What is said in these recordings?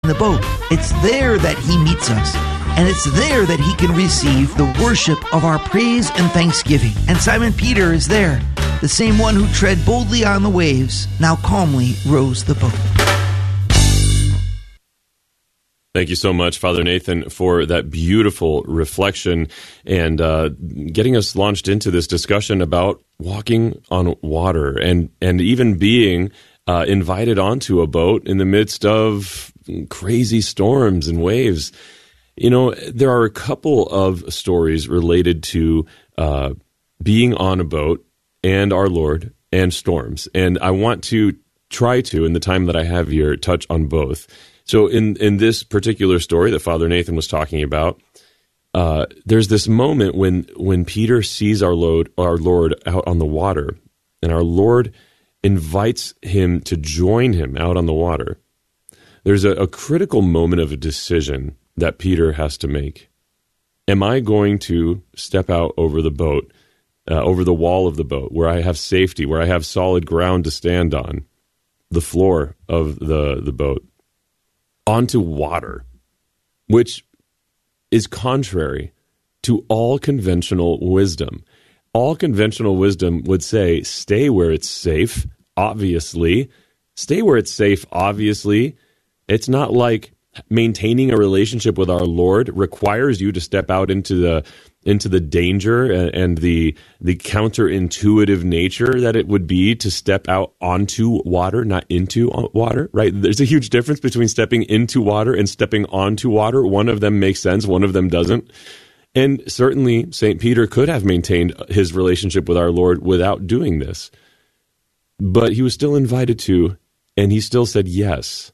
the boat. It's there that he meets us. And it's there that he can receive the worship of our praise and thanksgiving. And Simon Peter is there, the same one who tread boldly on the waves, now calmly rows the boat. Thank you so much, Father Nathan, for that beautiful reflection and getting us launched into this discussion about walking on water and even being invited onto a boat in the midst of crazy storms and waves. You know, there are a couple of stories related to being on a boat and our Lord and storms. And I want to try to, in the time that I have here, touch on both. So in this particular story that Father Nathan was talking about, there's this moment when Peter sees our Lord out on the water, and our Lord invites him to join him out on the water. There's a critical moment of a decision that Peter has to make. Am I going to step out over the boat, over the wall of the boat, where I have safety, where I have solid ground to stand on, the floor of the boat, onto water, which is contrary to all conventional wisdom. All conventional wisdom would say, stay where it's safe, obviously. Stay where it's safe, obviously. It's not like maintaining a relationship with our Lord requires you to step out into the danger and the counterintuitive nature that it would be to step out onto water, not into water, right? There's a huge difference between stepping into water and stepping onto water. One of them makes sense, one of them doesn't. And certainly St. Peter could have maintained his relationship with our Lord without doing this. But he was still invited to, and he still said yes.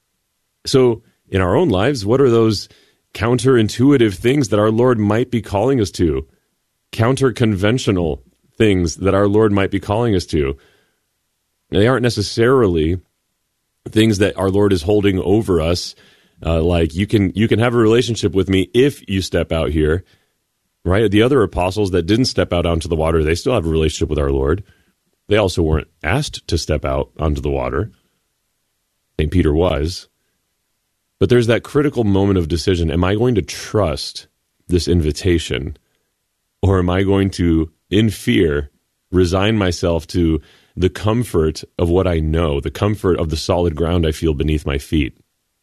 So in our own lives, what are those counterintuitive things that our Lord might be calling us to? Counter-conventional things that our Lord might be calling us to. They aren't necessarily things that our Lord is holding over us, like you can have a relationship with me if you step out here, right? The other apostles that didn't step out onto the water, they still have a relationship with our Lord. They also weren't asked to step out onto the water. St. Peter was. But there's that critical moment of decision. Am I going to trust this invitation? Or am I going to, in fear, resign myself to the comfort of what I know, the comfort of the solid ground I feel beneath my feet?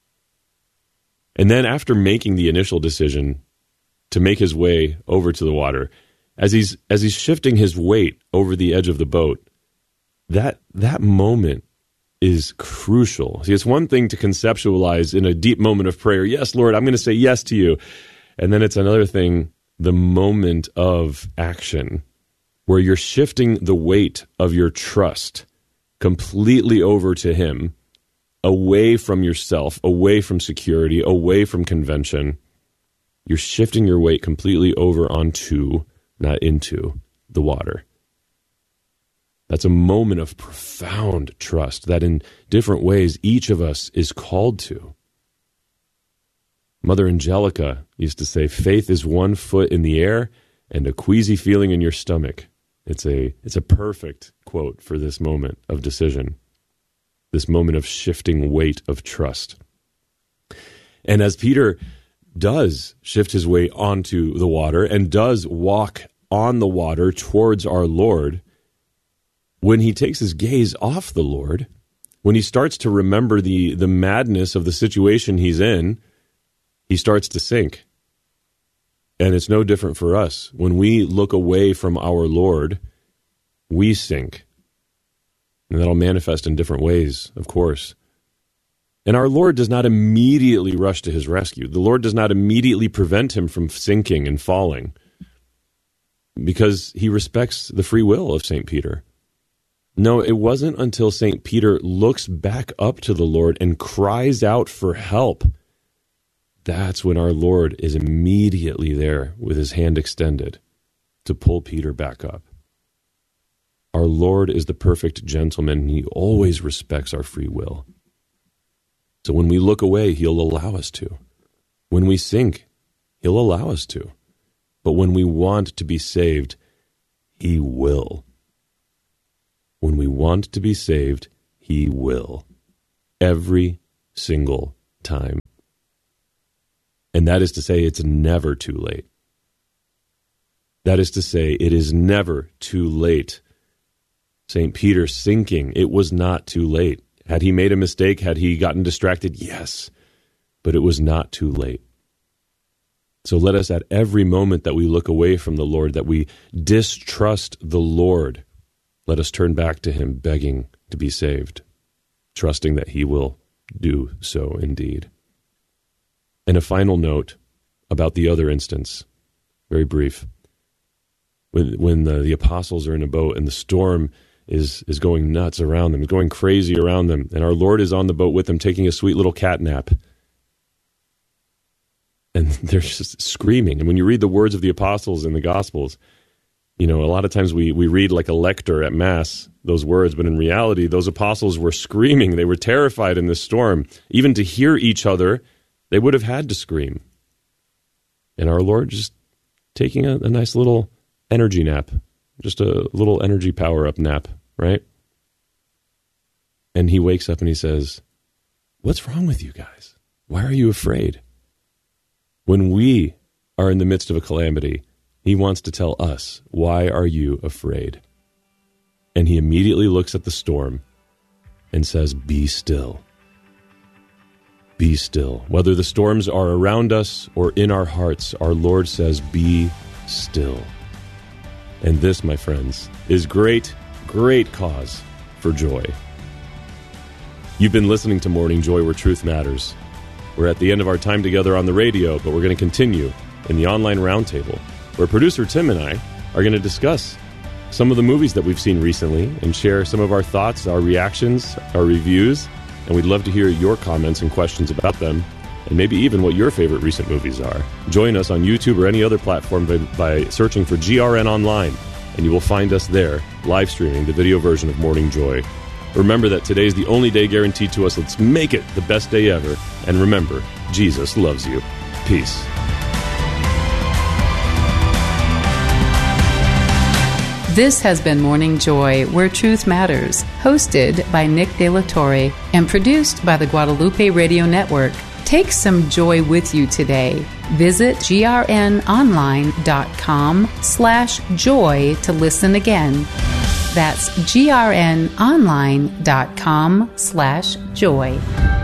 And then after making the initial decision to make his way over to the water, as he's shifting his weight over the edge of the boat, that moment is crucial. See, it's one thing to conceptualize in a deep moment of prayer, yes, Lord, I'm going to say yes to you. And then it's another thing, the moment of action, where you're shifting the weight of your trust completely over to him, away from yourself, away from security, away from convention. You're shifting your weight completely over onto, not into, the water. That's a moment of profound trust that in different ways each of us is called to. Mother Angelica used to say, faith is 1 foot in the air and a queasy feeling in your stomach. It's a perfect quote for this moment of decision, this moment of shifting weight of trust. And as Peter does shift his weight onto the water and does walk on the water towards our Lord, when he takes his gaze off the Lord, when he starts to remember the madness of the situation he's in, he starts to sink. And it's no different for us. When we look away from our Lord, we sink. And that'll manifest in different ways, of course. And our Lord does not immediately rush to his rescue. The Lord does not immediately prevent him from sinking and falling, because he respects the free will of St. Peter. No, it wasn't until St. Peter looks back up to the Lord and cries out for help. That's when our Lord is immediately there with his hand extended to pull Peter back up. Our Lord is the perfect gentleman, and he always respects our free will. So when we look away, he'll allow us to. When we sink, he'll allow us to. But when we want to be saved, he will. When we want to be saved, he will. Every single time. And that is to say, it's never too late. That is to say, it is never too late. St. Peter sinking, it was not too late. Had he made a mistake? Had he gotten distracted? Yes. But it was not too late. So let us, at every moment that we look away from the Lord, that we distrust the Lord, let us turn back to him, begging to be saved, trusting that he will do so indeed. And a final note about the other instance, very brief. When the apostles are in a boat and the storm is going nuts around them, going crazy around them, and our Lord is on the boat with them, taking a sweet little cat nap. And they're just screaming. And when you read the words of the apostles in the Gospels, a lot of times we read like a lector at Mass, those words, but in reality, those apostles were screaming. They were terrified in this storm. Even to hear each other, they would have had to scream. And our Lord just taking a nice little energy nap, just a little energy power-up nap, right? And he wakes up and he says, "What's wrong with you guys? Why are you afraid?" When we are in the midst of a calamity, he wants to tell us, "Why are you afraid?" And he immediately looks at the storm and says, "Be still. Be still." Whether the storms are around us or in our hearts, our Lord says, "Be still." And this, my friends, is great, great cause for joy. You've been listening to Morning Joy, where truth matters. We're at the end of our time together on the radio, but we're going to continue in the online roundtable, where producer Tim and I are going to discuss some of the movies that we've seen recently and share some of our thoughts, our reactions, our reviews, and we'd love to hear your comments and questions about them, and maybe even what your favorite recent movies are. Join us on YouTube or any other platform by searching for GRN Online, and you will find us there, live streaming the video version of Morning Joy. Remember that today is the only day guaranteed to us. Let's make it the best day ever. And remember, Jesus loves you. Peace. This has been Morning Joy, where truth matters, hosted by Nick De La Torre and produced by the Guadalupe Radio Network. Take some joy with you today. Visit grnonline.com/joy to listen again. That's grnonline.com/joy.